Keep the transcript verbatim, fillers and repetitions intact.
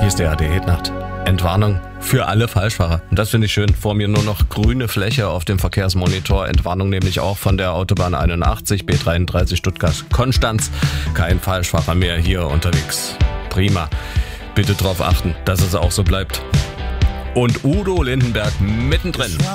Hier ist der A D Hit-Nacht. Entwarnung für alle Falschfahrer. Und das finde ich schön. Vor mir nur noch grüne Fläche auf dem Verkehrsmonitor. Entwarnung nämlich auch von der Autobahn einundachtzig, B dreiunddreißig Stuttgart-Konstanz. Kein Falschfahrer mehr hier unterwegs. Prima. Bitte darauf achten, dass es auch so bleibt. Und Udo Lindenberg mittendrin.